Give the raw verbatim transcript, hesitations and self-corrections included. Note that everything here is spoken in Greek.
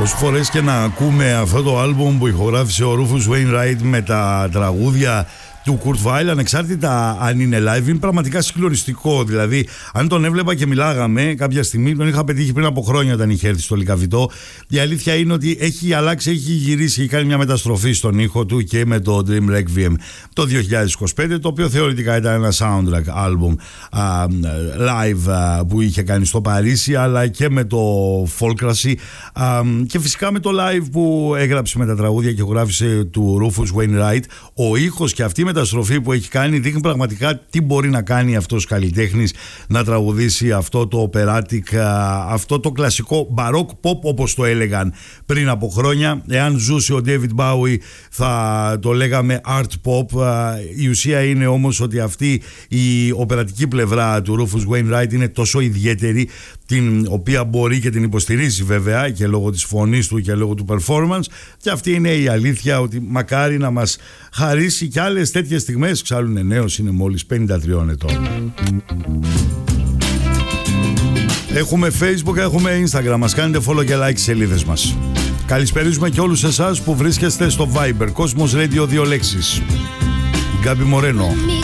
Όσες φορές και να ακούμε αυτό το άλμπουμ που ηχογράφησε ο Rufus Wainwright με τα τραγούδια του Kurt Weill, ανεξάρτητα αν είναι live, είναι πραγματικά συγκλονιστικό. Δηλαδή, αν τον έβλεπα και μιλάγαμε κάποια στιγμή, τον είχα πετύχει πριν από χρόνια όταν είχε έρθει στο Λυκαβητό. Η αλήθεια είναι ότι έχει αλλάξει, έχει γυρίσει, έχει κάνει μια μεταστροφή στον ήχο του και με το Dream Requiem το δύο χιλιάδες είκοσι πέντε, το οποίο θεωρητικά ήταν ένα soundtrack album α, live α, που είχε κάνει στο Παρίσι, αλλά και με το Folkrasy α, και φυσικά με το live που έγραψε με τα τραγούδια και ηχογράφησε του Rufus Wainwright. Ο ήχος και αυτή η μεταστροφή που έχει κάνει δείχνει πραγματικά τι μπορεί να κάνει αυτός καλλιτέχνης, να τραγουδήσει αυτό το operatic, αυτό το κλασικό baroque pop όπως το έλεγαν πριν από χρόνια. Εάν ζούσε ο David Bowie θα το λέγαμε art pop. Η ουσία είναι όμως ότι αυτή η οπερατική πλευρά του Rufus Wainwright είναι τόσο ιδιαίτερη, την οποία μπορεί και την υποστηρίζει βέβαια και λόγω της φωνής του και λόγω του performance, και αυτή είναι η αλήθεια, ότι μακάρι να μας χαρίσει και άλλες τέτοιες στιγμές. Ξάλλου είναι νέος, είναι μόλις πενήντα τριών ετών. Έχουμε Facebook, έχουμε Instagram, μας κάνετε follow και like στις σελίδες μας. Καλησπέριζουμε και όλους εσάς που βρίσκεστε στο Viber, Cosmos Radio, δύο λέξεις. Γκάμπι Μορένο.